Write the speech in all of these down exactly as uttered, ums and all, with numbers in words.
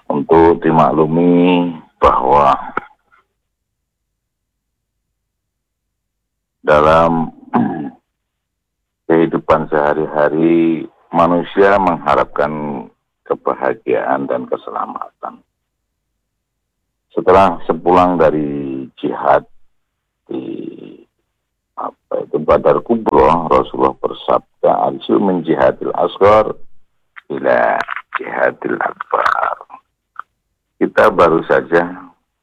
Untuk dimaklumi bahwa dalam kehidupan sehari-hari manusia mengharapkan kebahagiaan dan keselamatan. Setelah sepulang dari jihad di apa itu Badar Kubro, Rasulullah bersabda, "Arju min jihadil asghar ila jihadil akbar." Kita baru saja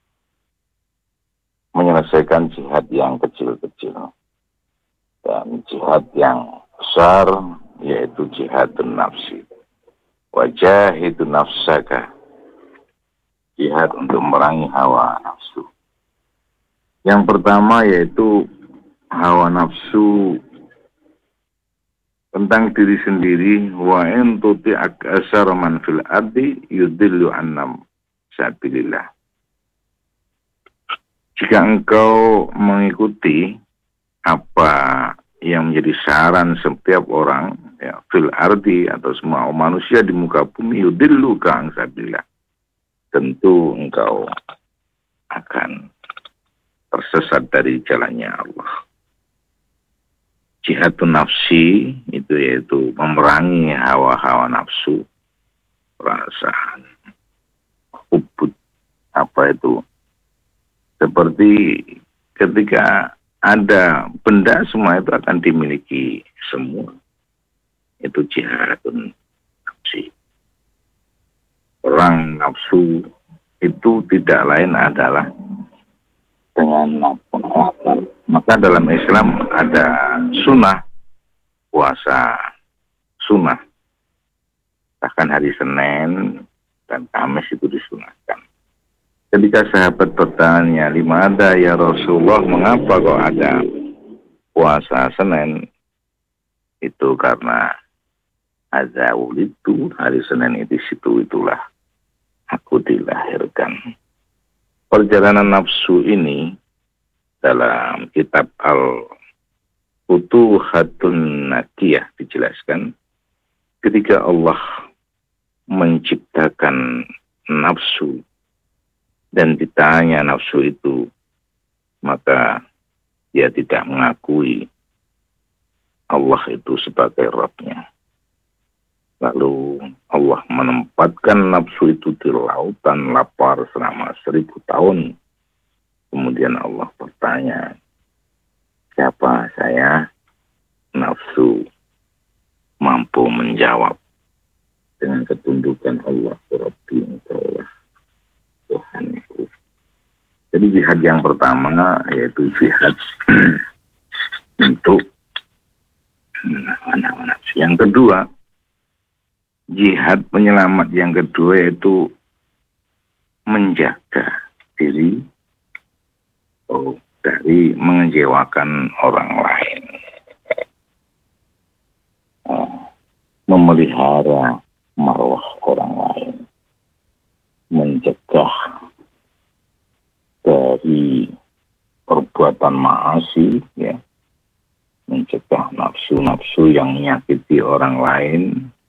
menyelesaikan jihad yang kecil-kecil. Dan jihad yang besar yaitu jihadun nafsi. Wajahidun nafsaka. Jihad untuk memerangi hawa nafsu. Yang pertama yaitu hawa nafsu tentang diri sendiri. Wa in tuti'ak asar man fil ardi yudillu annam sabilillah. Jika engkau mengikuti apa yang menjadi saran setiap orang, ya, fil ardi atau semua manusia di muka bumi, yudillu ka sabilillah, tentu engkau akan tersesat dari jalannya Allah. Jihadun nafsi itu yaitu memerangi hawa-hawa nafsu, perasaan ubud, apa itu, seperti ketika ada benda semua itu akan dimiliki semua, itu jihadun nafsi. Perang nafsu itu tidak lain adalah dengan penolakan. Maka dalam Islam ada sunnah puasa sunnah, bahkan hari Senin dan Kamis itu disunahkan. Ketika sahabat bertanya, "Lima ada ya Rasulullah, mengapa kok ada puasa Senin?" Itu karena ada ulidu, hari Senin itu situ itulah aku dilahirkan. Perjalanan nafsu ini dalam kitab Al-Futuhatun Nakiyah dijelaskan, ketika Allah menciptakan nafsu dan ditanya nafsu itu, maka dia tidak mengakui Allah itu sebagai Rabb-nya. Lalu Allah menempatkan nafsu itu di lautan lapar selama seribu tahun. Kemudian Allah bertanya, siapa saya? Nafsu mampu menjawab dengan ketundukan Allah, Rabbi Allah, Tuhanku. Jadi jihad yang pertama yaitu jihad untuk menawan nafsu. Yang kedua, jihad penyelamat yang kedua yaitu menjaga diri oh, dari mengecewakan orang lain. Oh, memelihara marwah orang lain. Mencegah dari perbuatan maasi, ya. Mencegah nafsu-nafsu yang menyakiti orang lain,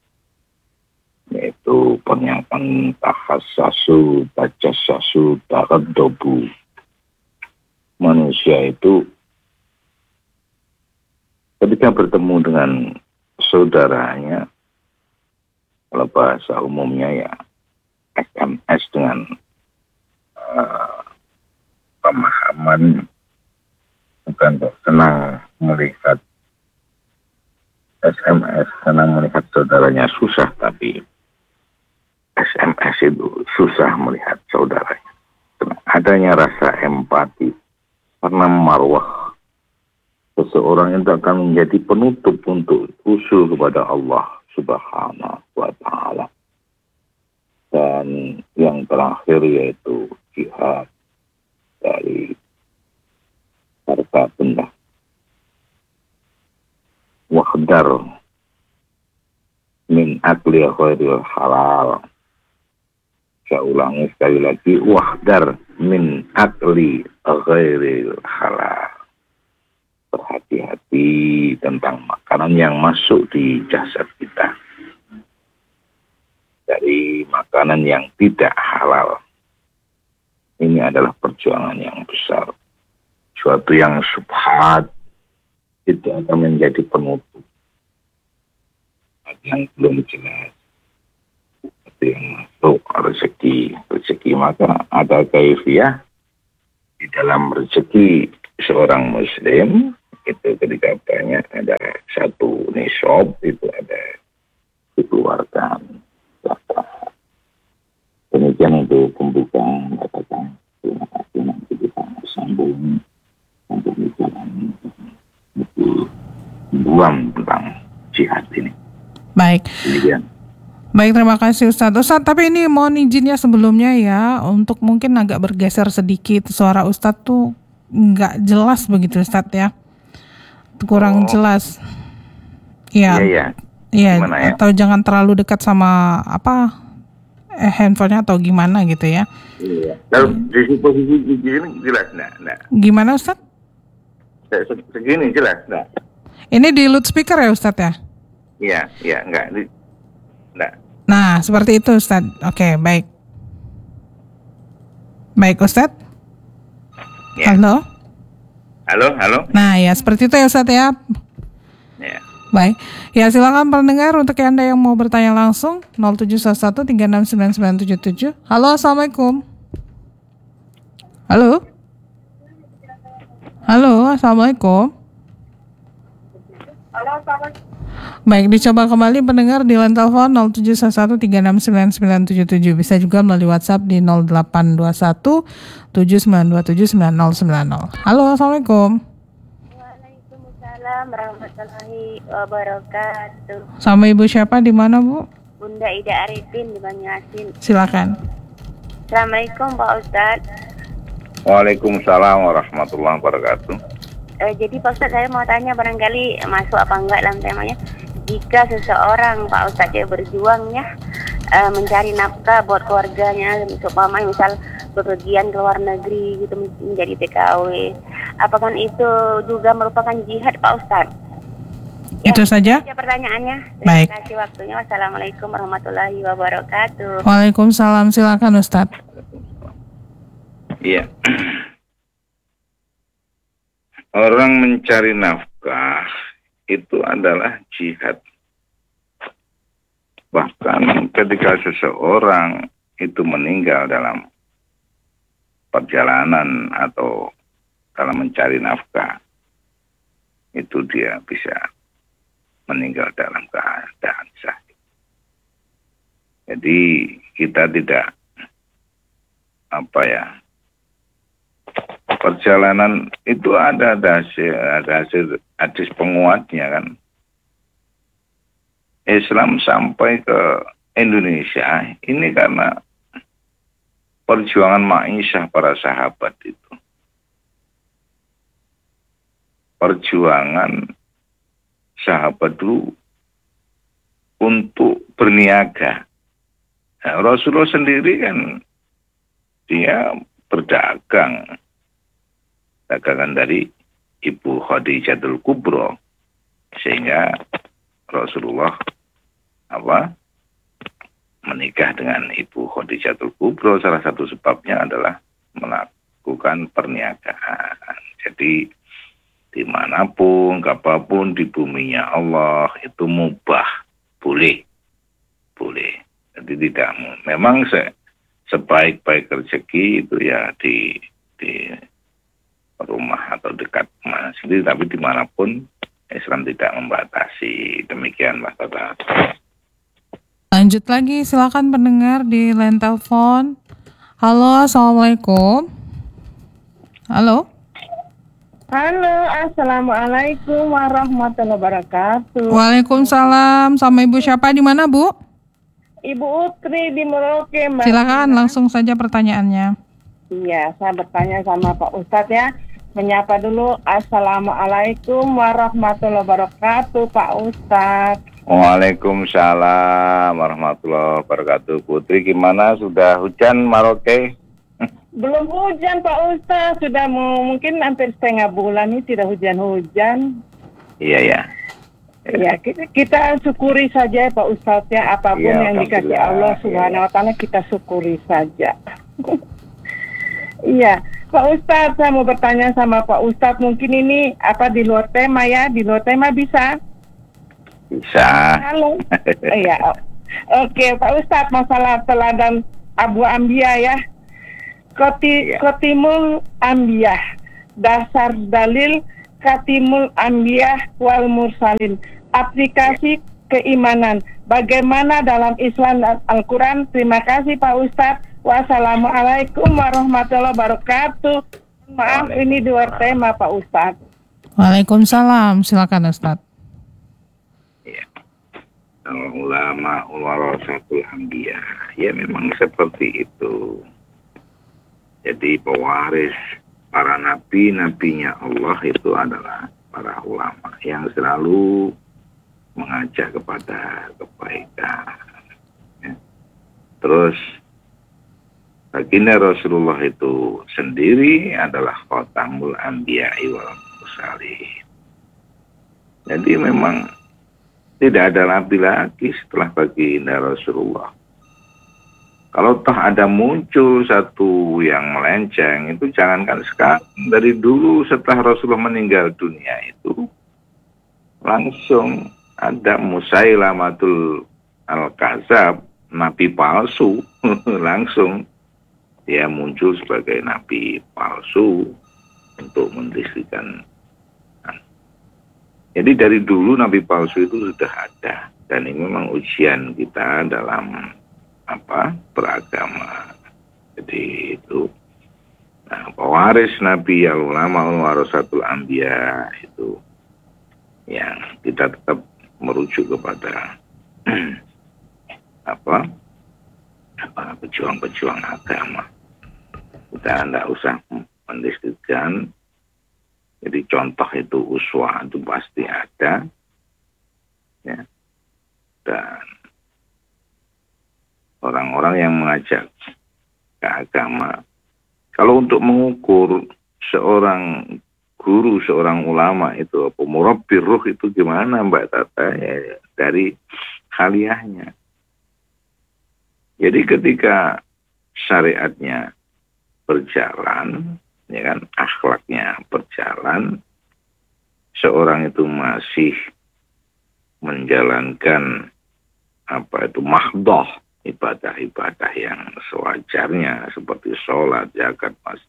yaitu pernyataan tahassasu, tajassasu, taraddobu. Manusia itu ketika bertemu dengan saudaranya, kalau bahasa umumnya ya S M S dengan uh, pemahaman, bukan senang melihat S M S, senang melihat saudaranya susah, tapi S M S itu susah melihat saudaranya. Adanya rasa empati, karena marwah seseorang itu akan menjadi penutup untuk usul kepada Allah Subhanahu wa Ta'ala. Dan yang terakhir yaitu jihad dari harta benda. Wahdar min akli khairil halal. Saya ulangi sekali lagi, wahdar min akli ghairil halal. Berhati-hati tentang makanan yang masuk di jasad kita. Dari makanan makanan yang tidak halal. Ini adalah perjuangan yang besar. Suatu yang subhat itu akan menjadi penutup. Ada yang belum jelas. Ada yang masuk rezeki. Rezeki maka ada kaifiah di dalam rezeki seorang muslim. Itu ketika banyak ada satu nisab itu ada dikeluarkan zakat. Demikian untuk pembukaan katakan. Terima kasih, nanti kita sambung untuk bicara lebih mendalam tentang jihad ini. Baik. Demikian. Baik, terima kasih Ustadz. Ustadz, tapi ini mohon izinnya sebelumnya ya, untuk mungkin agak bergeser sedikit. Suara Ustadz tuh nggak jelas begitu Ustadz ya. Kurang oh. jelas. Iya. Iya, iya. Ya? Atau jangan terlalu dekat sama apa eh, handphonenya atau gimana gitu ya. Iya. Kalau di posisi begini jelas enggak? Enggak. Gimana Ustadz? Segini jelas enggak? Ini di loudspeaker ya Ustadz ya? Iya, iya, enggak. Enggak. Nah, seperti itu Ustadz. Oke, baik. Baik Ustadz. Ya. Halo. Halo, halo. Nah, ya seperti itu ya Ustadz ya. Ya. Baik. Ya, silakan pendengar untuk Anda yang mau bertanya langsung nol tujuh satu tiga enam sembilan sembilan tujuh tujuh. Halo, Assalamualaikum. Halo. Halo, Assalamualaikum. Halo, Assalamualaikum. Baik, dicoba kembali pendengar di line telepon nol tujuh satu tiga enam sembilan sembilan tujuh tujuh. Bisa juga melalui WhatsApp di nol delapan dua satu tujuh sembilan dua tujuh sembilan nol sembilan nol. Halo, Assalamualaikum. Waalaikumsalam warahmatullahi wabarakatuh. Sama Ibu siapa di mana, Bu? Bunda Ida Arifin di Banyuasin. Silakan. Assalamualaikum Pak Ustadz. Waalaikumsalam warahmatullahi wabarakatuh. Eh, jadi Pak Ustadz, saya mau tanya barangkali masuk apa enggak dalam temanya. Jika seseorang Pak Ustadz dia berjuang ya eh, mencari nafkah buat keluarganya, seumpama misal bepergian ke luar negeri gitu menjadi T K W, apakah itu juga merupakan jihad Pak Ustadz? Ya, itu saja? Itu pertanyaannya. Terima Baik. kasih waktunya. Wassalamualaikum warahmatullahi wabarakatuh. Waalaikumsalam. Silakan Ustadz. Iya. Orang mencari nafkah itu adalah jihad. Bahkan ketika seseorang itu meninggal dalam perjalanan atau dalam mencari nafkah, itu dia bisa meninggal dalam keadaan sahih. Jadi kita tidak apa ya, perjalanan itu ada ada hasil, ada hasil hadis penguatnya kan. Islam sampai ke Indonesia ini karena perjuangan ma'isyah para sahabat itu. Perjuangan sahabat dulu untuk berniaga. Nah, Rasulullah sendiri kan dia berdagang. Dagangan dari Ibu Khadijatul Kubro, sehingga Rasulullah apa menikah dengan Ibu Khadijatul Kubro. Salah satu sebabnya adalah melakukan perniagaan. Jadi dimanapun, kapanpun di buminya Allah itu mubah, boleh, boleh. Jadi tidak, memang se, sebaik-baik rezeki itu ya di di rumah atau dekat rumah sendiri, tapi dimanapun Islam tidak membatasi. Demikian Mas Tata. Lanjut lagi, silakan pendengar di line telepon. Halo, Assalamualaikum. Halo. Halo, Assalamualaikum warahmatullahi wabarakatuh. Waalaikumsalam. Sama Ibu siapa di mana, Bu? Ibu Utri di Merauke, Mbak. Silakan langsung saja pertanyaannya. Iya, saya bertanya sama Pak Ustadz ya. Menyapa dulu. Assalamualaikum warahmatullahi wabarakatuh, Pak Ustadz. Waalaikumsalam warahmatullahi wabarakatuh. Putri, gimana? Sudah hujan Merauke? Belum hujan Pak Ustadz, sudah mau mungkin hampir setengah bulan ini tidak hujan-hujan. Iya ya. Ya, kita, kita syukuri saja Pak Ustadz ya, apapun Ya, yang dikasih alhamdulillah. Allah Subhanahu wa taala kita syukuri saja. Iya, Pak Ustadz, saya mau bertanya sama Pak Ustadz, mungkin ini apa di luar tema ya, di luar tema bisa? Bisa. Halo. Iya. Oke, Pak Ustadz, masalah teladan Abu Ambiyah ya. Koti, Ya. Kotimul Ambiyah, dasar dalil Katimul Ambiyah wal Mursalin. Aplikasi keimanan. Bagaimana dalam Islam dan Al-Quran? Terima kasih Pak Ustadz. Wassalamualaikum warahmatullahi wabarakatuh. Maaf ini di luar tema Pak Ustadz. Waalaikumsalam. Silakan Ustadz. Ya. Ulama warasatul anbiya. Ya memang seperti itu. Jadi pewaris para nabi-nabinya Allah itu adalah para ulama yang selalu mengajak kepada kebaikan. Ya. Terus baginda Rasulullah itu sendiri adalah khatamul anbiya'i wal mursalin. Jadi memang tidak ada nabi lagi setelah baginda Rasulullah. Kalau toh ada muncul satu yang melenceng, itu jangankan sekarang, dari dulu setelah Rasulullah meninggal dunia itu langsung ada Musailamatul Al-Kazab, nabi palsu, langsung dia muncul sebagai nabi palsu untuk mendistrikan. Jadi dari dulu nabi palsu itu sudah ada, dan ini memang ujian kita dalam apa beragama. Jadi itu nah, pewaris nabi al ulama warasatul anbiya itu yang kita tetap merujuk kepada apa apa pejuang-pejuang agama. Kita tidak usah mendiskusikan. Jadi contoh itu uswah itu pasti ada, ya. Dan orang-orang yang mengajak ke agama. Kalau untuk mengukur seorang guru, seorang ulama itu apa murabbir ruh itu gimana Mbak Tata? Ya, dari haliyahnya. Jadi ketika syariatnya berjalan, ya kan, akhlaknya berjalan, seorang itu masih menjalankan apa itu mahdoh, ibadah-ibadah yang sewajarnya seperti sholat, zakat, mas,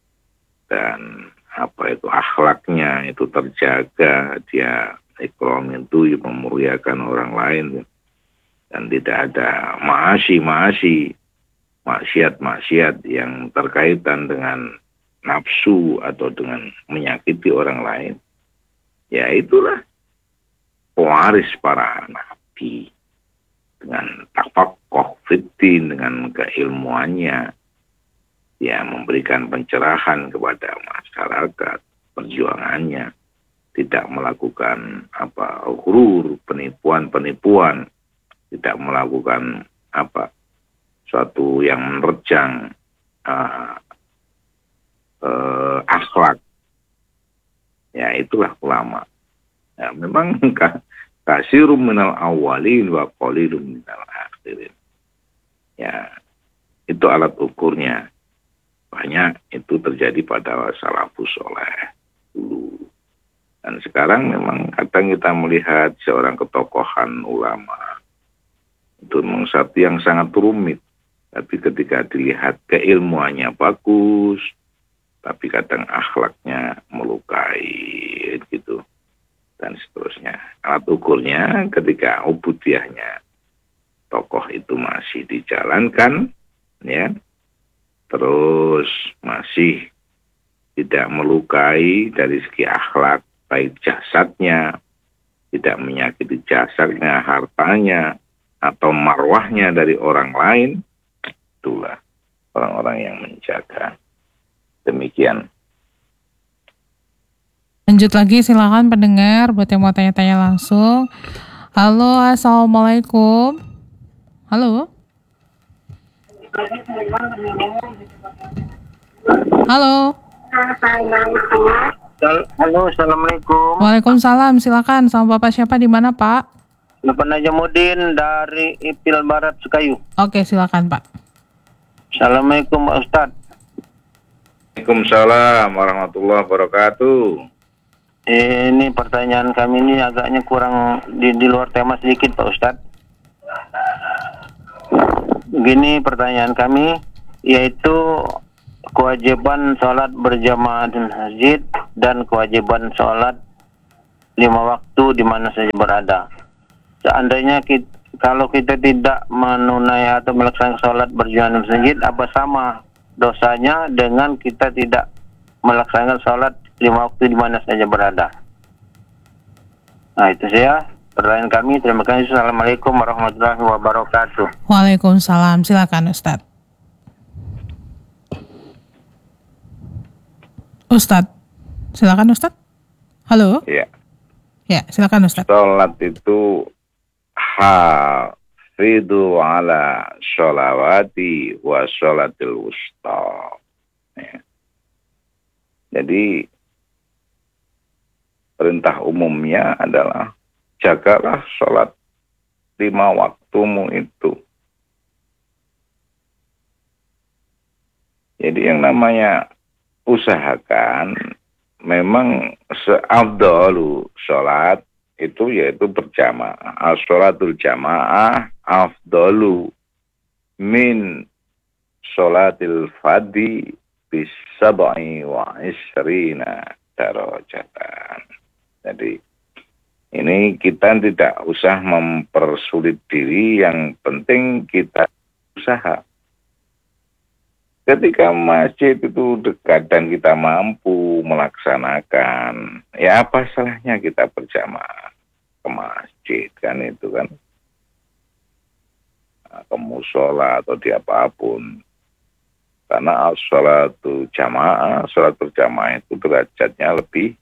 dan apa itu akhlaknya itu terjaga, dia ikram itu memuliakan orang lain, dan tidak ada maasi-maasi, maksiat-maksiat yang terkaitan dengan nafsu atau dengan menyakiti orang lain. Ya itulah pewaris para nabi dengan tafaqquh fiddin, dengan keilmuannya, ya memberikan pencerahan kepada masyarakat, perjuangannya, tidak melakukan apa ghurur, penipuan-penipuan, tidak melakukan apa suatu yang menerjang uh, uh, akhlak. Ya itulah ulama. Ya, memang kasirum minal awalin wa qalilun minal akhirin. Ya, itu alat ukurnya. Banyak itu terjadi pada salafus soleh dulu. Dan sekarang memang kadang kita melihat seorang ketokohan ulama itu memang satu yang sangat rumit. Tapi ketika dilihat keilmuannya bagus, tapi kadang akhlaknya melukai gitu. Dan seterusnya. Alat ukurnya ketika ubudiyahnya tokoh itu masih dijalankan, ya, terus masih tidak melukai dari segi akhlak, baik jasadnya, tidak menyakiti jasadnya, hartanya, atau marwahnya dari orang lain, itulah orang-orang yang menjaga. Demikian. Lanjut lagi, silakan pendengar buat yang mau tanya-tanya langsung. Halo, assalamualaikum. Halo. Halo. Halo, assalamualaikum. Waalaikumsalam, silakan. Sama Bapak siapa di mana, Pak? Bapak Najamuddin dari Ipil Barat Sekayu. Oke, silakan, Pak. Assalamualaikum Pak Ustadz. Waalaikumsalam warahmatullahi wabarakatuh. Ini pertanyaan kami ini agaknya kurang di, di luar tema sedikit Pak Ustadz. Begini pertanyaan kami, yaitu kewajiban sholat berjamaah di masjid dan kewajiban sholat lima waktu di mana saja berada. Seandainya kita, kalau kita tidak menunai atau melaksanakan sholat berjamaah di masjid, apa sama dosanya dengan kita tidak melaksanakan sholat lima waktu di mana saja berada? Nah, itu saya pertanyaan kami. Terima kasih. Assalamualaikum warahmatullahi wabarakatuh. Waalaikumsalam, silakan Ustadz. Ustadz, silakan Ustadz. Halo. Ya. Ya, silakan Ustadz. Sholat itu hafidu ala sholawati wa sholatil wusta. Ya. Jadi perintah umumnya adalah jagalah sholat lima waktumu itu. Jadi yang namanya usahakan memang seafdalu sholat itu yaitu berjamaah. As-sholatul jamaah afdalu min sholatil fadhi bisab'i wa isrina darajatan. Jadi ini kita tidak usah mempersulit diri, yang penting kita usaha. Ketika masjid itu dekat dan kita mampu melaksanakan, ya apa salahnya kita berjamaah ke masjid, kan itu kan, nah, ke musola atau di apapun. Karena as-sholatu jamaah, sholat berjamaah itu derajatnya lebih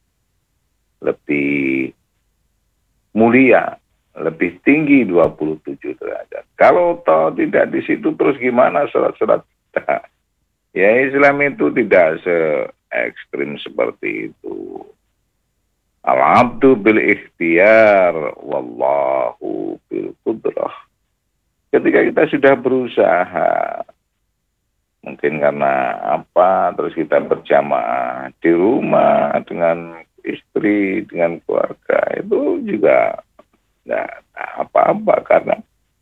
lebih mulia, lebih tinggi dua puluh tujuh derajat. Kalau toh tidak di situ, terus gimana sholat-sholat? Ya, Islam itu tidak se-ekstrim seperti itu. Al-abdu bil ikhtiar wallahu bil qudrah. Ketika kita sudah berusaha, mungkin karena apa, terus kita berjamaah di rumah dengan istri, dengan keluarga, itu juga tidak apa-apa, karena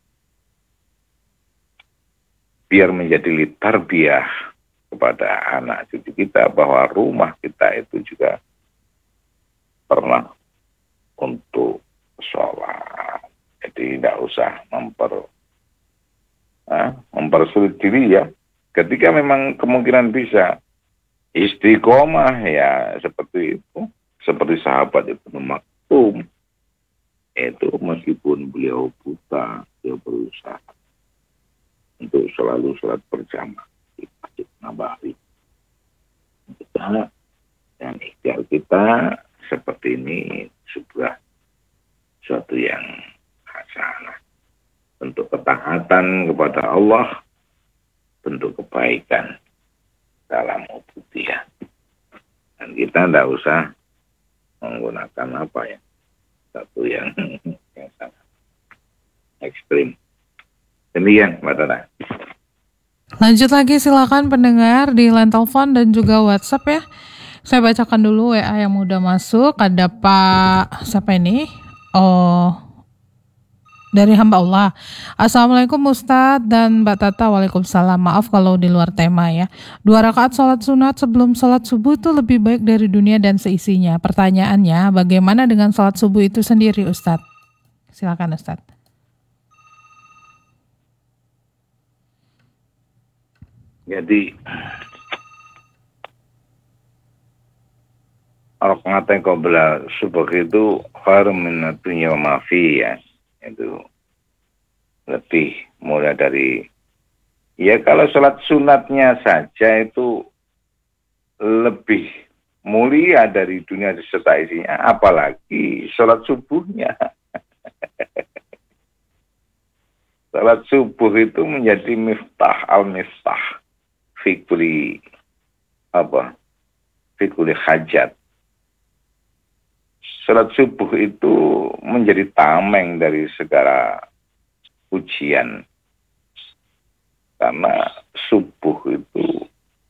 biar menjadi tarbiyah kepada anak cucu kita bahwa rumah kita itu juga pernah untuk sholat. Jadi tidak usah memper ah, mempersulit diri ya. Ketika memang kemungkinan bisa istiqomah, ya seperti itu, seperti sahabat Ibnu Maktum itu, meskipun beliau buta, dia berusaha untuk selalu sholat berjamaah di Masjid Nabawi. Kita dan ikhtiar kita seperti ini sebuah suatu yang hasanah, bentuk ketaatan kepada Allah, bentuk kebaikan dalam ubudiyah. Dan kita tidak usah menggunakan apa ya, satu yang yang sangat ekstrim. Demikian, Mbak Tata. Lanjut lagi, silakan pendengar di line telepon dan juga WhatsApp ya. Saya bacakan dulu W A yang udah masuk. Ada Pak, siapa ini? Oh, dari hamba Allah. Assalamualaikum Ustadz dan Mbak Tata. Waalaikumsalam. Maaf kalau di luar tema ya. Dua rakaat sholat sunat sebelum sholat subuh itu lebih baik dari dunia dan seisinya. Pertanyaannya, bagaimana dengan sholat subuh itu sendiri Ustadz? Silakan Ustadz. Jadi orang mengatakan qabla subuh itu khairun min dunya wa ma fiha, itu lebih mulia dari, ya kalau sholat sunatnya saja itu lebih mulia dari dunia serta isinya, apalagi sholat subuhnya. Sholat subuh itu menjadi miftah al-miftah fikuli apa fikuli hajat, sholat subuh itu menjadi tameng dari segala ujian. Karena subuh itu,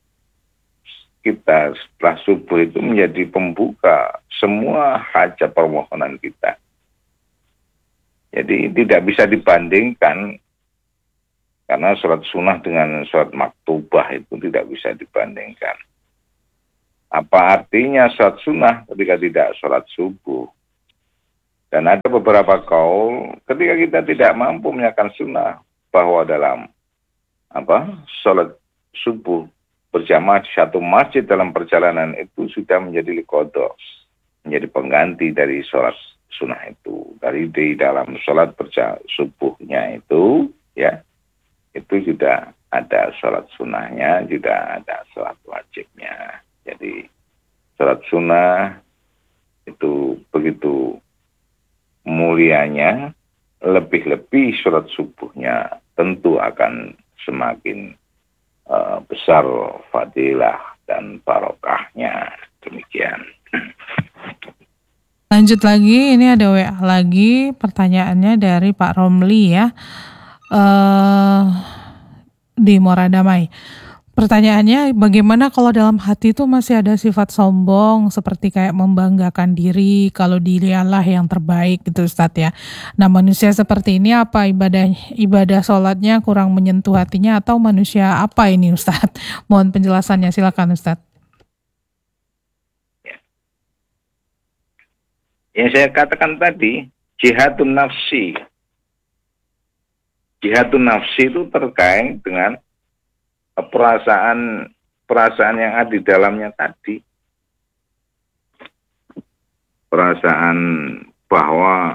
kita setelah subuh itu menjadi pembuka semua hajat permohonan kita. Jadi tidak bisa dibandingkan, karena sholat sunnah dengan sholat maktubah itu tidak bisa dibandingkan. Apa artinya sholat sunnah ketika tidak sholat subuh? Dan ada beberapa kaul ketika kita tidak mampu menjalankan sunnah, bahwa dalam apa sholat subuh berjamaah di satu masjid dalam perjalanan itu sudah menjadi qadha, menjadi pengganti dari sholat sunnah itu. Dari di dalam sholat berjamaah subuhnya itu, ya, itu sudah ada sholat sunnahnya, juga ada sholat wajibnya. Jadi sholat sunnah itu begitu mulianya, lebih-lebih sholat subuhnya tentu akan semakin uh, besar fadilah dan barokahnya. Demikian. Lanjut lagi, ini ada W A lagi, pertanyaannya dari Pak Romli ya, uh, di Muara Damai. Pertanyaannya, bagaimana kalau dalam hati itu masih ada sifat sombong, seperti kayak membanggakan diri, kalau dirilah yang terbaik gitu Ustadz ya. Nah, manusia seperti ini apa ibadah ibadah sholatnya kurang menyentuh hatinya, atau manusia apa ini Ustadz? Mohon penjelasannya, silakan Ustadz. Yang saya katakan tadi, jihadun nafsi. Jihadun nafsi itu terkait dengan perasaan perasaan yang ada di dalamnya tadi. Perasaan bahwa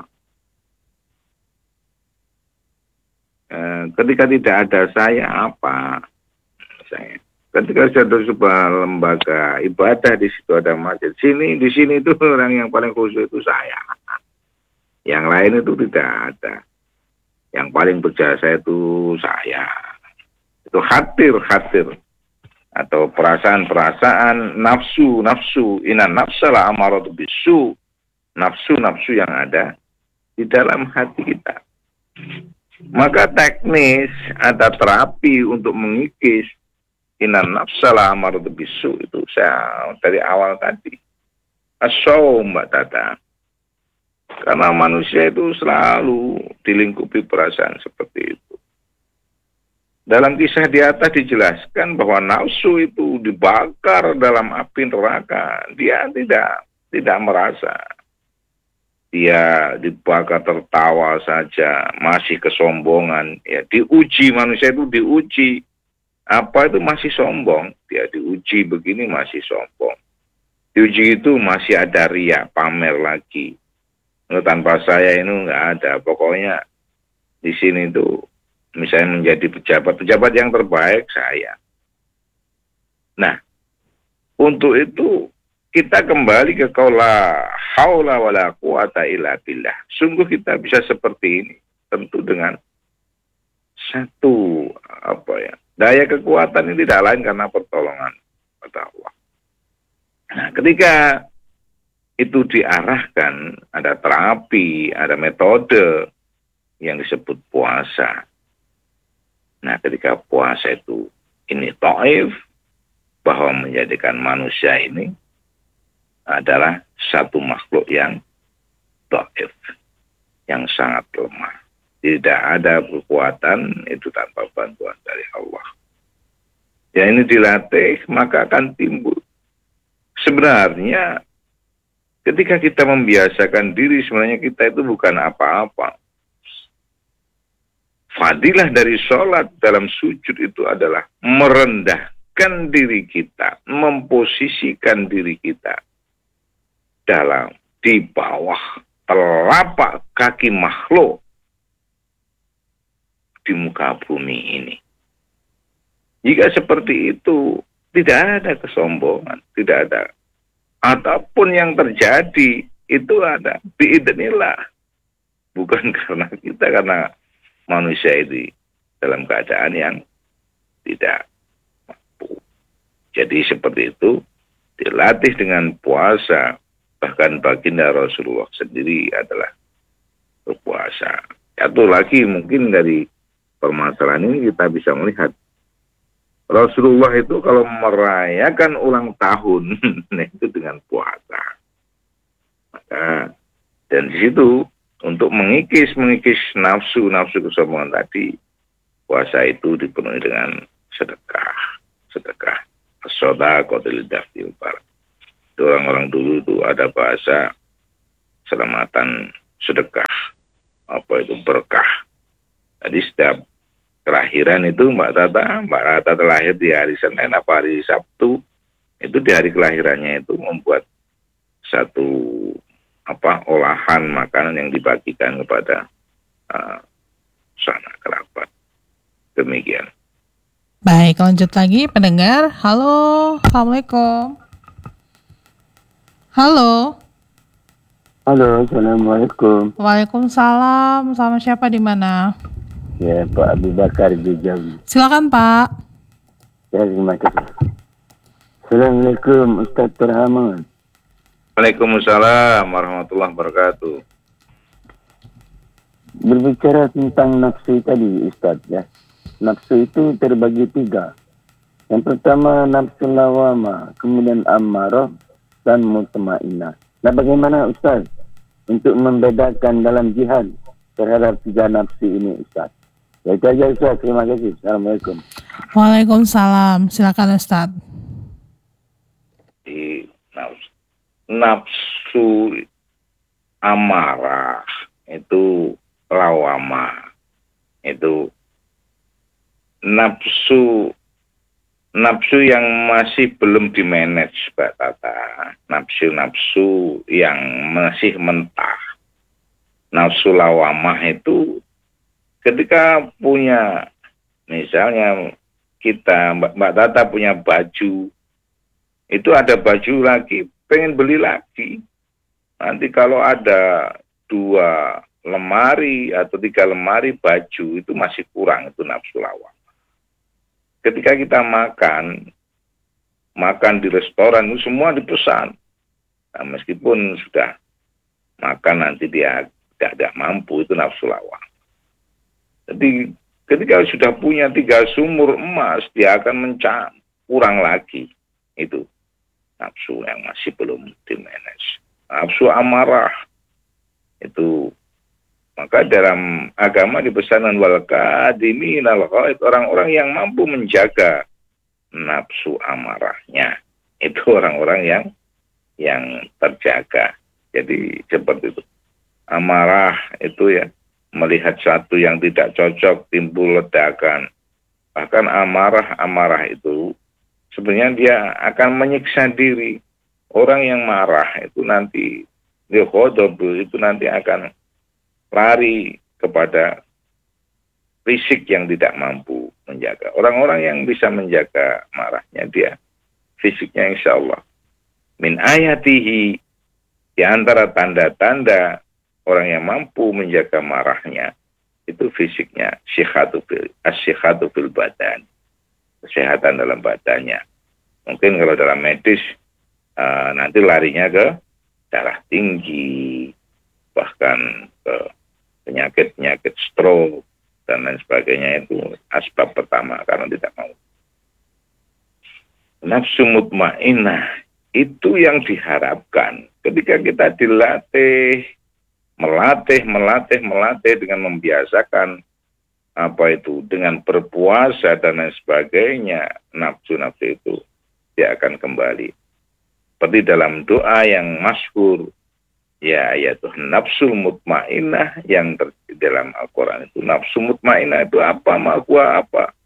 eh, ketika tidak ada saya apa? Saya. Ketika ada sebuah lembaga ibadah, di situ ada masjid. Sini, di sini itu orang yang paling khusyuk itu saya. Yang lain itu tidak ada. Yang paling berjasa itu saya. Itu khatir-khatir. Atau perasaan-perasaan nafsu-nafsu. Inna nafsalah amaratu bisu. Nafsu-nafsu yang ada di dalam hati kita. Maka teknis ada terapi untuk mengikis Inna nafsalah amaratu bisu, itu saya dari awal tadi. Asau Mbak Tata. Karena manusia itu selalu dilingkupi perasaan seperti itu. Dalam kisah di atas dijelaskan bahwa nafsu itu dibakar dalam api neraka. Dia tidak tidak merasa. Dia dibakar tertawa saja, masih kesombongan. Ya, diuji, manusia itu diuji. Apa itu masih sombong? Dia diuji begini masih sombong. Diuji itu masih ada riya, pamer lagi. Nah, tanpa saya ini nggak ada. Pokoknya di sini tuh misalnya menjadi pejabat, pejabat yang terbaik saya. Nah, untuk itu kita kembali ke qaula haula wala quwata illa billah. Sungguh kita bisa seperti ini tentu dengan satu apa ya? Daya kekuatan ini tidak lain karena pertolongan kepada Allah. Nah, ketika itu diarahkan, ada terapi, ada metode yang disebut puasa. Nah, ketika puasa itu ini taif, bahwa menjadikan manusia ini adalah satu makhluk yang taif, yang sangat lemah. Tidak ada kekuatan itu tanpa bantuan dari Allah. Ya, ini dilatih, maka akan timbul. Sebenarnya, ketika kita membiasakan diri, sebenarnya kita itu bukan apa-apa. Fadilah dari sholat dalam sujud itu adalah merendahkan diri kita, memposisikan diri kita dalam, di bawah telapak kaki makhluk di muka bumi ini. Jika seperti itu, tidak ada kesombongan, tidak ada. Apapun yang terjadi, itu ada biidznillah. Bukan karena kita, karena manusia ini dalam keadaan yang tidak mampu. Jadi seperti itu, dilatih dengan puasa, Bahkan baginda Rasulullah sendiri adalah berpuasa. Atau lagi mungkin dari permasalahan ini kita bisa melihat Rasulullah itu kalau merayakan ulang tahun itu dengan puasa. Maka dan di situ untuk mengikis mengikis nafsu nafsu kesombongan tadi, puasa itu dipenuhi dengan sedekah, sedekah. As-shadaqatul dafil bar. Orang-orang dulu itu ada bahasa selamatan sedekah, apa itu berkah. Jadi setiap kelahiran itu Mbak Tata, Mbak Tata terlahir di hari Senin apa hari Sabtu, itu di hari kelahirannya itu membuat satu apa olahan makanan yang dibagikan kepada uh, sanak kerabat. Demikian. Baik, lanjut lagi pendengar. Halo, Assalamualaikum. Halo. Halo, Assalamualaikum. Waalaikumsalam. Sama siapa di mana? Ya, Pak Abu Bakar di Jambi. Silakan, Pak. Ya, terima kasih. Assalamualaikum, Ustaz Turhaman. Waalaikumsalam warahmatullahi wabarakatuh. Berbicara tentang nafsu tadi, Ustaz, ya. Nafsu itu terbagi tiga. Yang pertama nafsu lawama, kemudian ammarah, dan mutmainnah. Nah, bagaimana Ustaz untuk membedakan dalam jihad terhadap tiga nafsu ini, Ustaz? Ya, itu aja, Ustaz. Terima kasih. Assalamualaikum. Waalaikumsalam. Silakan, Ustaz. Di nafsu, nafsu amarah itu lawama, itu nafsu nafsu yang masih belum dimanage, Mbak Tata. Nafsu-nafsu yang masih mentah. Nafsu lawamah itu ketika punya, misalnya kita, Mbak, Mbak Tata punya baju, itu ada baju lagi, pengen beli lagi. Nanti kalau ada dua lemari atau tiga lemari baju, itu masih kurang, itu nafsu lawamah. Ketika kita makan, makan di restoran itu semua dipesan. Nah, meskipun sudah makan nanti dia tidak, tidak mampu, itu nafsu lawamah. Jadi ketika sudah punya tiga sumur emas, dia akan mencari kurang lagi. Itu nafsu yang masih belum dimanage. Nafsu amarah itu, maka dalam agama dipesankan wal kadiminal ghaid, orang-orang yang mampu menjaga nafsu amarahnya. Itu orang-orang yang yang terjaga. Jadi seperti itu. Amarah itu ya, melihat sesuatu yang tidak cocok timbul ledakan. Bahkan amarah-amarah itu sebenarnya dia akan menyiksa diri. Orang yang marah itu nanti, dia ghadab itu nanti akan lari kepada fisik yang tidak mampu menjaga. Orang-orang yang bisa menjaga marahnya, dia fisiknya insya Allah. Min ayatihi, di antara tanda-tanda orang yang mampu menjaga marahnya, itu fisiknya syikhatu fil, as-syikhatu fil badan. Kesehatan dalam badannya. Mungkin kalau dalam medis, uh, nanti larinya ke darah tinggi, bahkan ke penyakit-penyakit stroke dan lain sebagainya. Itu asbab pertama karena tidak mau. Nafsu mutmainnah itu yang diharapkan ketika kita dilatih, melatih, melatih, melatih dengan membiasakan apa itu dengan berpuasa dan lain sebagainya, nafsu-nafsu itu dia akan kembali. Seperti dalam doa yang masyhur, ya yaitu nafsul mutmainnah yang ter, dalam Al-Quran itu. Nafsu mutmainnah itu apa? Makwa apa?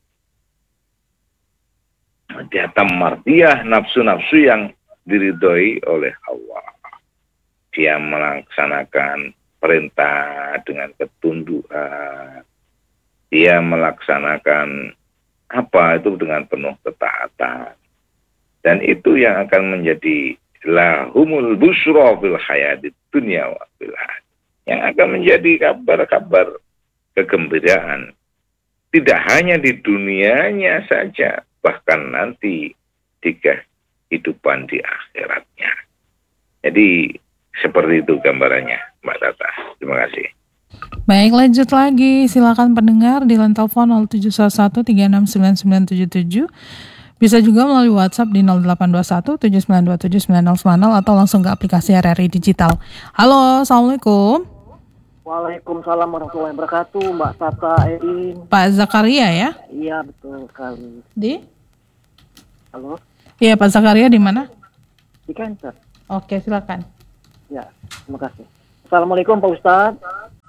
Dia tamardiyah, nafsu-nafsu yang diridhoi oleh Allah. Dia melaksanakan perintah dengan ketundukan. Dia melaksanakan apa itu dengan penuh ketaatan. Dan itu yang akan menjadi lahumul busra fil hayatid dunya wa fil akhirah, yang akan menjadi kabar-kabar kegembiraan tidak hanya di dunianya saja, bahkan nanti di kehidupan di akhiratnya. Jadi seperti itu gambarannya, Mbak Tata. Terima kasih. Baik, lanjut lagi. Silakan pendengar di line telepon nol tujuh satu tiga enam sembilan sembilan tujuh tujuh. Bisa juga melalui WhatsApp di nol delapan dua satu tujuh sembilan dua tujuh sembilan nol sembilan nol atau langsung ke aplikasi R R I Digital. Halo, Assalamualaikum. Waalaikumsalam warahmatullahi wabarakatuh, Mbak Tata, Erin. Pak Zakaria ya? Iya, betul sekali. Di? Halo, Iya, Pak Zakaria di mana? di Cancer. Oke, silakan. Ya, terima kasih. Assalamualaikum Pak Ustadz.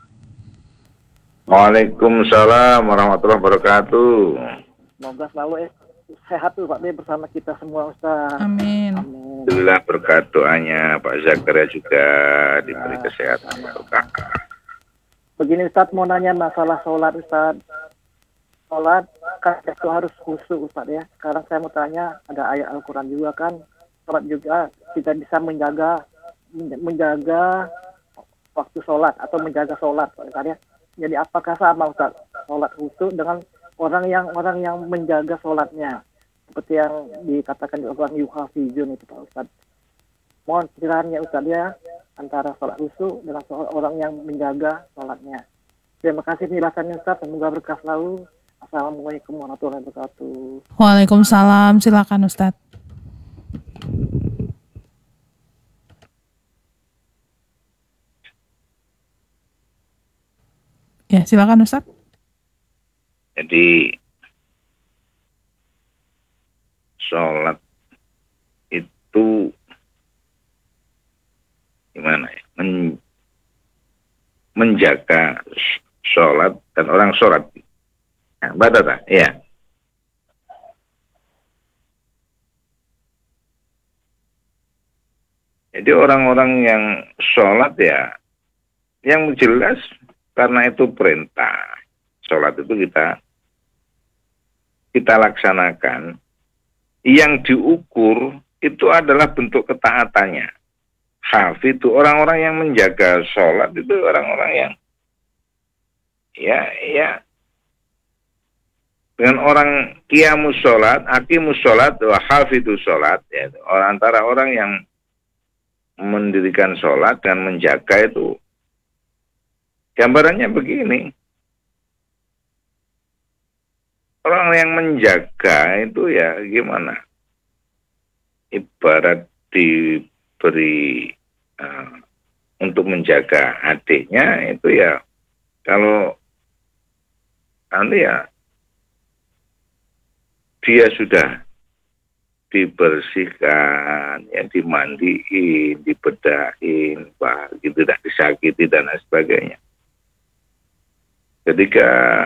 Waalaikumsalam warahmatullahi wabarakatuh. Semoga selalu eh, sehat tuh Pak B bersama kita semua Ustadz. Amin. Amin. Alhamdulillah berkat doanya Pak Zakaria juga diberi kesehatan. Begini Ustadz, mau nanya masalah sholat Ustadz. Sholat kan itu harus khusyuk Ustadz ya. Sekarang saya mau tanya, ada ayat Al-Quran juga kan. Sholat juga kita bisa menjaga menjaga waktu sholat atau menjaga sholat Ustadz ya. Jadi apakah sama Ustadz sholat khusyuk dengan orang yang orang yang menjaga sholatnya seperti yang dikatakan di Al-Quran yuhafizun itu Pak Ustadz. Mohon pencerahannya Ustadz ya antara sholat khusyuk dengan orang yang menjaga sholatnya. Terima kasih penjelasannya Ustadz, semoga berkah selalu. Assalamualaikum warahmatullahi wabarakatuh. Waalaikumsalam, silakan Ustadz. Ya, silakan Ustadz. Jadi sholat itu gimana ya? Men, menjaga sholat dan orang sholat. Nah, Mbak Tata, ya. Jadi orang-orang yang sholat ya, yang jelas karena itu perintah. Sholat itu kita kita laksanakan. Yang diukur itu adalah bentuk ketaatannya. Hafid itu orang-orang yang menjaga sholat itu orang-orang yang ya ya dengan orang qiyamus sholat, aqimus sholat, wa hafidus sholat ya, orang antara orang yang mendirikan sholat dan menjaga itu gambarannya begini. Orang yang menjaga itu ya gimana? Ibarat diberi uh, untuk menjaga adiknya itu ya kalau nanti ya dia sudah dibersihkan, ya dimandiin, dibedahin, gitu, tidak disakiti dan lain sebagainya. Ketika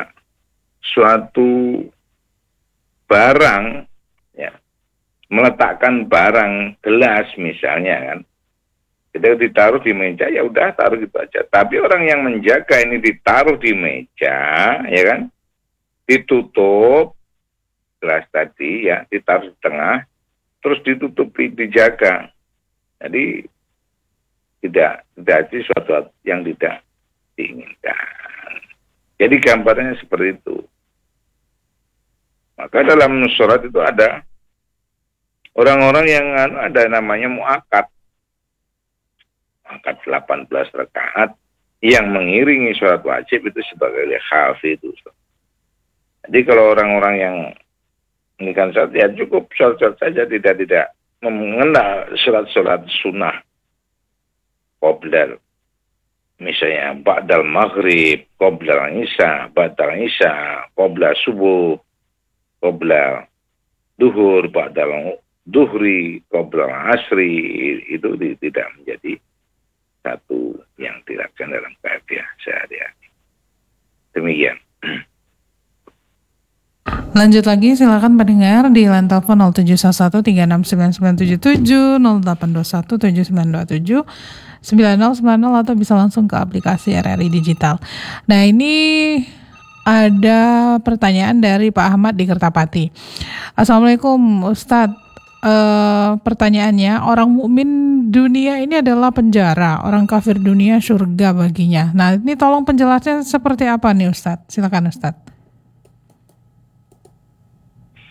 suatu barang, ya, meletakkan barang gelas misalnya kan, ketika ditaruh di meja ya udah taruh gitu aja. Tapi orang yang menjaga ini ditaruh di meja, ya kan, ditutup gelas tadi ya, ditaruh di tengah, terus ditutupi, dijaga. Jadi tidak tidak ada sesuatu yang tidak diinginkan. Jadi gambarnya seperti itu. Maka dalam sholat itu ada orang-orang yang ada namanya mu'akad. Mu'akad delapan belas rakaat yang mengiringi sholat wajib itu sebagai hafid itu. Jadi kalau orang-orang yang mengiringi sholat ya cukup sholat-sholat saja, tidak tidak mengenal sholat-sholat sunnah. Qoblal misalnya ba'dal maghrib, qoblal isya, ba'dal isya, qoblal subuh, qoblal duhur, ba'dal duhri, qoblal asri, itu tidak menjadi satu yang dilakukan dalam keadaan sehari-hari. Demikian. Lanjut lagi, silakan pendengar di line telepon nol tujuh satu tiga enam sembilan sembilan tujuh tujuh, nol delapan dua satu tujuh sembilan dua tujuh sembilan nol sembilan nol atau bisa langsung ke aplikasi R R I Digital. Nah, ini ada pertanyaan dari Pak Ahmad di Kertapati. Assalamualaikum Ustadz. E, pertanyaannya, orang mukmin dunia ini adalah penjara, orang kafir dunia surga baginya. Nah, ini tolong penjelasannya seperti apa nih Ustadz? Silakan Ustadz.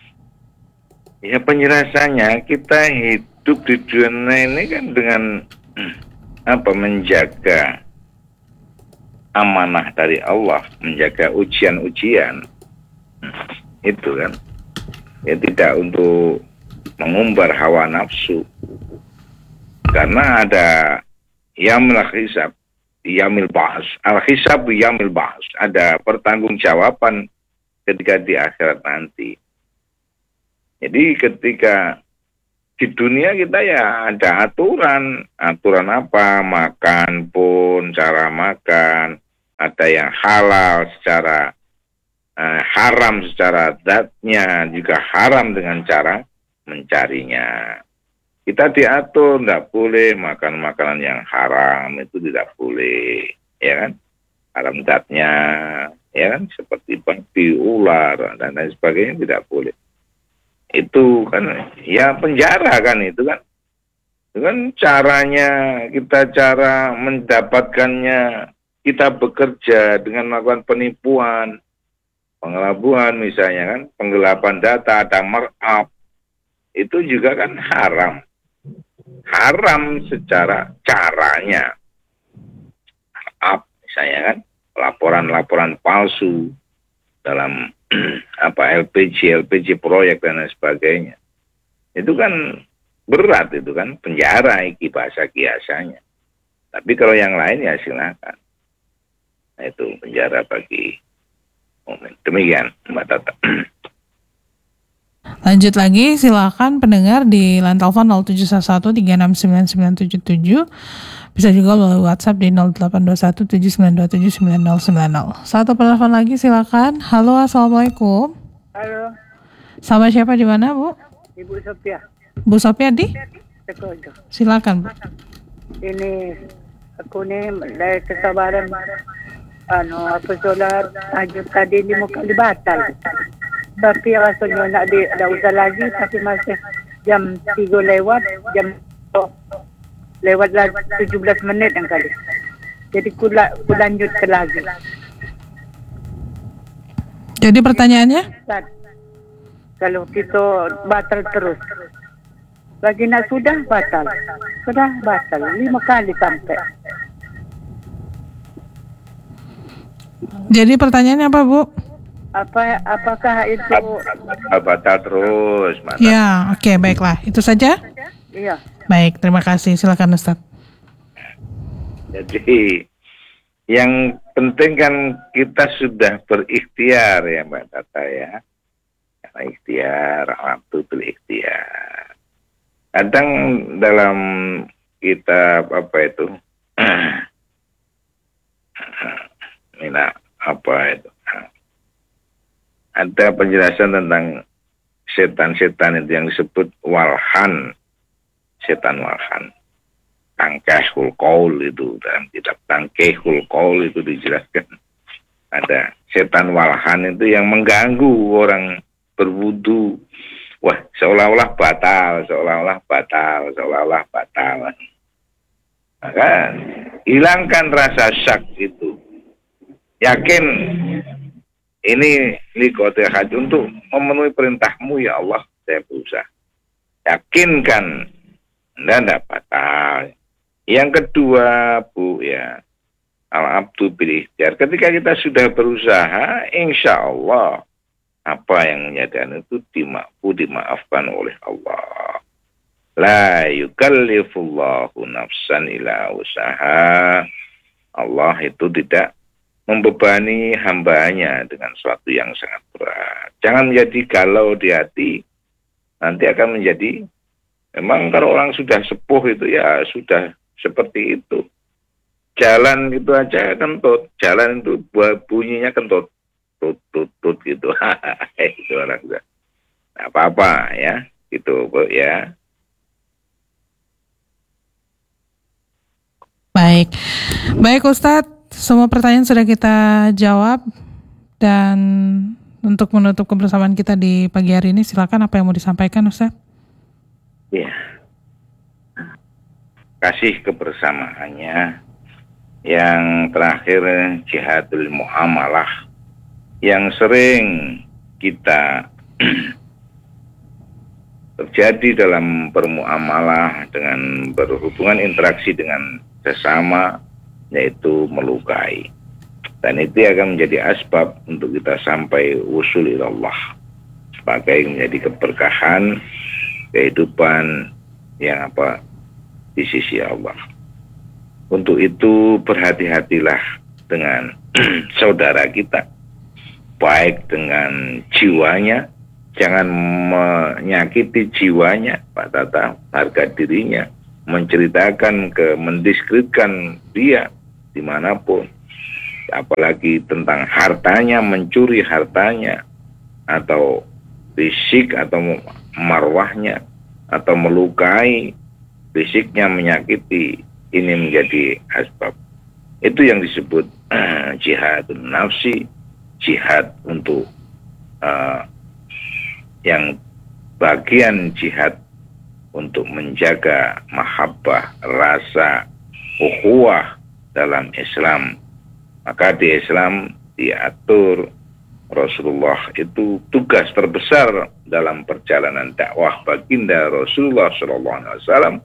Ya penjelasannya, kita hidup di dunia ini kan dengan apa menjaga amanah dari Allah, menjaga ujian-ujian, itu kan, ya tidak untuk mengumbar hawa nafsu, karena ada yamil hisab, yamil bahas, al hisab yamil bahas, ada pertanggungjawaban ketika di akhirat nanti. Jadi ketika di dunia kita ya ada aturan, aturan apa, makan pun, cara makan, ada yang halal secara eh, haram secara zatnya, juga haram dengan cara mencarinya. Kita diatur, tidak boleh makan makanan yang haram, itu tidak boleh, ya kan? Haram zatnya, ya kan? Seperti babi, ular, dan lain sebagainya tidak boleh. Itu kan ya penjara kan, itu kan itu kan caranya kita, cara mendapatkannya kita bekerja dengan melakukan penipuan, pengelabuan misalnya kan, penggelapan data, ada markup, itu juga kan haram, haram secara caranya, markup misalnya kan, laporan-laporan palsu dalam apa L P G, L P G proyek dan lain sebagainya. Itu kan berat, itu kan penjara iki bahasa kiasanya. Tapi kalau yang lain ya silakan. Nah, itu penjara bagi mukmin. Demikian Mbak Tata. Lanjut lagi, silakan pendengar di line telepon nol tujuh satu satu tiga enam sembilan sembilan tujuh tujuh. Bisa juga melalui WhatsApp di nol delapan dua satu tujuh sembilan dua tujuh sembilan nol sembilan nol. Satu penelpon lagi silakan. Halo, assalamualaikum. Halo. Sama siapa di mana, Bu? Ibu Sophia. Bu Sophia di? Tekojo. Silakan, Bu. Ini aku nih dari kesabaran. Ano, apa sholat ajud tadi di muka di batal. Tapi rasanya nak di, ada usah lagi, tapi masih jam tiga lewat, jam oh, lewat lah tujuh belas menit yang kali. Jadi ku, ku lanjut ke lagi. Jadi pertanyaannya? Ustaz, kalau kita batal terus, bagi nak sudah batal, sudah batal lima kali sampai. Jadi pertanyaannya apa, Bu? Apa apakah itu Batal terus, Mas. Ya, oke, okay, baiklah. Itu saja? Iya. Baik, terima kasih. Silakan Ustaz. Jadi yang penting kan kita sudah berikhtiar ya Mbak Tata ya. Karena ikhtiar, waktu itu ikhtiar. Kadang dalam kitab apa itu, ini apa itu, ada penjelasan tentang setan-setan itu yang disebut walhan, setan walhan. Tangkehul qaul itu dalam kitab Tangkehul qaul itu dijelaskan ada setan walhan itu yang mengganggu orang berwudu. Wah, seolah-olah batal, seolah-olah batal, seolah-olah batal. Maka hilangkan rasa syak itu. Yakin ini likotil haj untuk memenuhi perintahmu ya Allah, saya berusaha. Yakinkan Anda tidak batal. Yang kedua, Bu, ya, al-abdu bil ikhtiar. Ketika kita sudah berusaha, insya Allah apa yang menyatakan itu dimampu dimaafkan oleh Allah. La yukallifullahu nafsan illa usaha. Allah itu tidak membebani hambanya dengan sesuatu yang sangat berat. Jangan menjadi galau di hati. Nanti akan menjadi, memang kalau orang sudah sepuh itu ya sudah seperti itu. Jalan itu aja kentut. Jalan itu bunyinya kentut. Tut, tut, tut gitu. Itu orang sudah. Nah, apa-apa ya. Gitu Bu ya. Baik. Baik Ustadz. Semua pertanyaan sudah kita jawab. Dan untuk menutup kebersamaan kita di pagi hari ini, silakan apa yang mau disampaikan Ustadz? Iya. Kasih kebersamaannya. Yang terakhir jihadul muamalah yang sering kita terjadi dalam bermuamalah, dengan berhubungan interaksi dengan sesama, yaitu melukai. Dan itu akan menjadi asbab untuk kita sampai usul ilallah, sebagai menjadi keberkahan kehidupan yang apa di sisi Allah. Untuk itu berhati-hatilah dengan saudara kita, baik dengan jiwanya, jangan menyakiti jiwanya, Pak Tata, harga dirinya, menceritakan ke, mendiskreditkan dia dimanapun, apalagi tentang hartanya, mencuri hartanya, atau fisik atau marwahnya, atau melukai fisiknya, menyakiti, ini menjadi asbab. Itu yang disebut uh, jihadun nafsi, jihad untuk uh, yang bagian jihad untuk menjaga mahabbah, rasa ukhuwah dalam Islam. Maka di Islam diatur Rasulullah itu tugas terbesar dalam perjalanan dakwah baginda Rasulullah Shallallahu Alaihi Wasallam,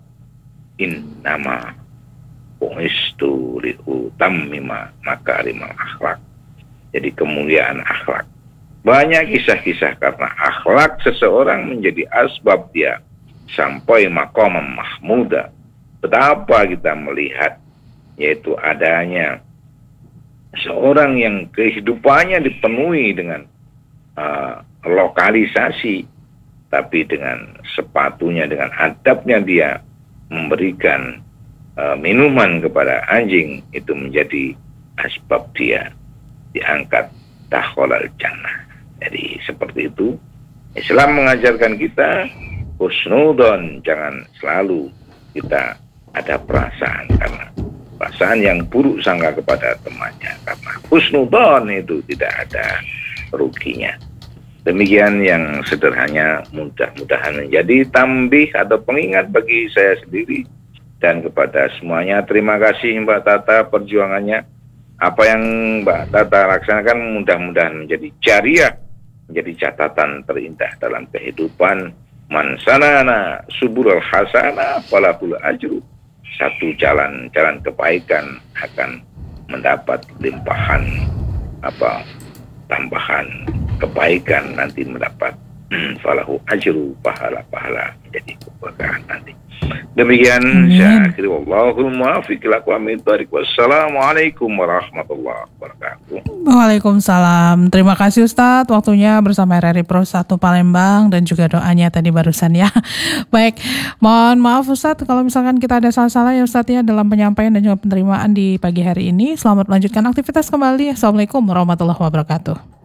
innama bu'istu liutammima makarimal akhlak. Jadi kemuliaan akhlak. Banyak kisah-kisah karena akhlak seseorang menjadi asbab dia sampai maqam mahmuda. Betapa kita melihat, yaitu adanya seorang yang kehidupannya dipenuhi dengan uh, lokalisasi, tapi dengan sepatunya, dengan adabnya dia memberikan uh, minuman kepada anjing, itu menjadi asbab dia diangkat dakhalal jannah. Jadi seperti itu Islam mengajarkan kita husnudon, jangan selalu kita ada perasaan, karena perasaan yang buruk sangka kepada temannya, karena husnudon itu tidak ada ruginya. Demikian yang sederhana, mudah-mudahan menjadi tambih atau pengingat bagi saya sendiri dan kepada semuanya. Terima kasih Mbak Tata perjuangannya. Apa yang Mbak Tata laksanakan mudah-mudahan menjadi jariah, menjadi catatan terindah dalam kehidupan. Man sanana subulal hasana falahul ajru. Satu jalan-jalan kebaikan akan mendapat limpahan apa tambahan kebaikan, nanti mendapat falahu ajru, pahala-pahala menjadi keberkahan nanti. Demikian saya akhiri, wallahul muwaffiq ila aqwamit thoriq. Wassalamualaikum warahmatullahi wabarakatuh. Waalaikumsalam. Terima kasih Ustadz waktunya bersama R R I Pro satu Palembang dan juga doanya tadi barusan ya. Baik, mohon maaf Ustadz kalau misalkan kita ada salah-salah ya Ustadz ya dalam penyampaian dan juga penerimaan di pagi hari ini. Selamat melanjutkan aktivitas kembali. Assalamualaikum warahmatullahi wabarakatuh.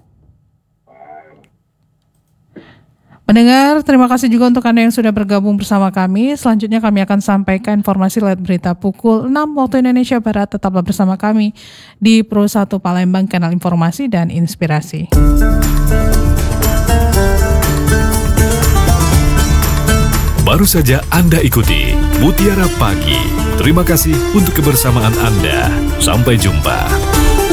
Pendengar, terima kasih juga untuk Anda yang sudah bergabung bersama kami. Selanjutnya kami akan sampaikan informasi lewat berita pukul enam waktu Indonesia Barat. Tetaplah bersama kami di Pro satu Palembang, kanal informasi dan inspirasi. Baru saja Anda ikuti Mutiara Pagi. Terima kasih untuk kebersamaan Anda. Sampai jumpa.